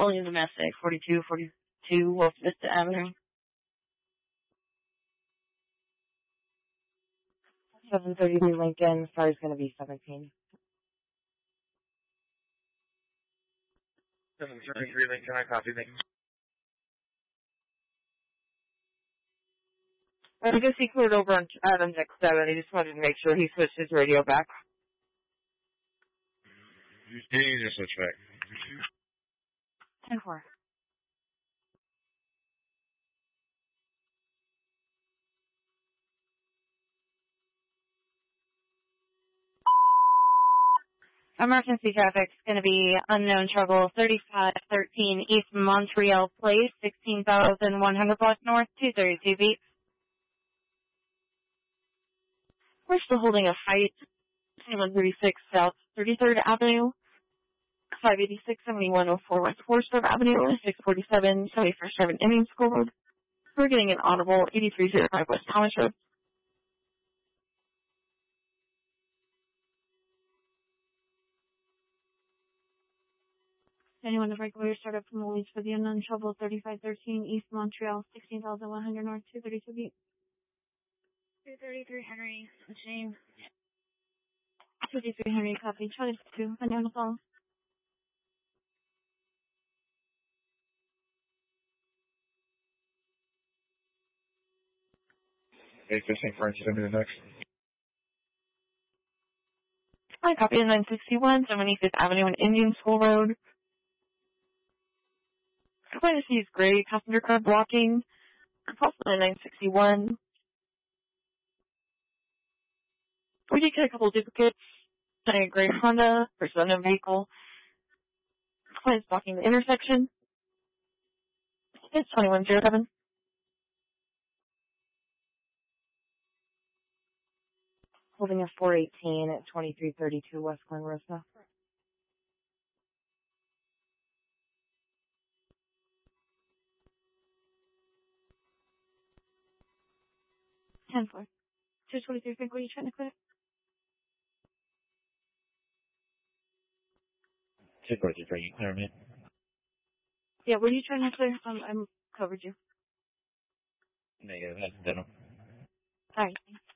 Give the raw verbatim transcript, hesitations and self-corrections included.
Only domestic, forty-two forty-two Wolf Vista Avenue. seven thirty-two Lincoln, star is going to be seventeen. seven thirty-three Lincoln, I copy, thank you. I guess he cleared over on Adams X seven. He just wanted to make sure he switched his radio back. You need to switch back. ten four. Emergency traffic is going to be unknown trouble, thirty-five thirteen East Montreal Place, sixteen thousand one hundred block north, two thirty-two beat. We're still holding a fight, one thirty-six South thirty-third Avenue, five eighty-six seventy-one oh four West Forsyth Avenue, six forty-seven seventy-first Drive in Indian School Road. We're getting an audible, eighty-three oh five West Thomas Road. Anyone to regular startup from the leads for the unknown trouble, thirty-five thirteen East Montreal, sixteen thousand one hundred North, two thirty-two beat. two thirty-three Henry, machine. fifty-three Henry, copy. Charlie two, and on the phone. eight fifteen French, send me the next. I copy the nine sixty-one, seventy-fifth Avenue and Indian School Road. I'm going to see his gray passenger car blocking. Possibly nine sixty-one. We did get a couple of duplicates. A gray Honda versus unknown vehicle. Client's blocking the intersection. It's twenty-one oh seven. Holding a four eighteen at twenty-three thirty-two West Glen Rosa. ten four. two twenty-three, Frank, what are you trying to clear? two forty-three, Frank, you clear me? Yeah, what are you trying to clear? Um, I'm covered you. Negative, that's denim. Alright, thanks.